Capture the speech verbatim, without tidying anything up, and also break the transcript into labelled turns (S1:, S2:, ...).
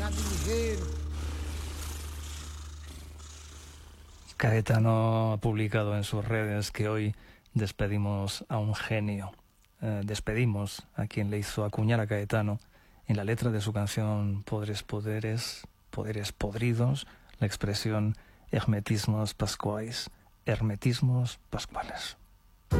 S1: Caetano ha publicado en sus redes que hoy despedimos a un genio. Eh, despedimos a quien le hizo acuñar a Caetano en la letra de su canción Podres Poderes, Poderes Podridos, la expresión hermetismos pascuais, hermetismos pascuales.